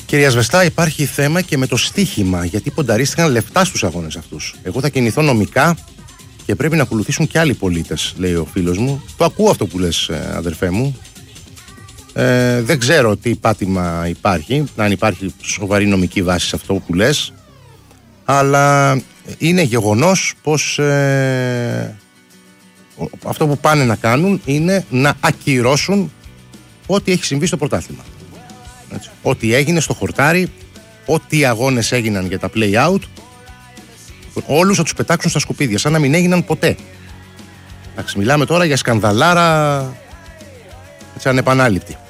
Κυρία Σβεστά, υπάρχει θέμα και με το στοίχημα, γιατί πονταρίστηκαν λεφτά στους αγώνες αυτούς. Εγώ θα κινηθώ νομικά και πρέπει να ακολουθήσουν και άλλοι πολίτες, λέει ο φίλος μου. Το ακούω αυτό που λες, αδερφέ μου. Δεν ξέρω τι πάτημα υπάρχει, αν υπάρχει σοβαρή νομική βάση σε αυτό που λες, αλλά είναι γεγονός πως αυτό που πάνε να κάνουν είναι να ακυρώσουν ό,τι έχει συμβεί στο πρωτάθλημα. Έτσι. Ό,τι έγινε στο χορτάρι, ό,τι αγώνες έγιναν για τα play-out, όλους θα τους πετάξουν στα σκουπίδια, σαν να μην έγιναν ποτέ. Εντάξει, μιλάμε τώρα για σκανδαλάρα, έτσι, ανεπανάληπτη.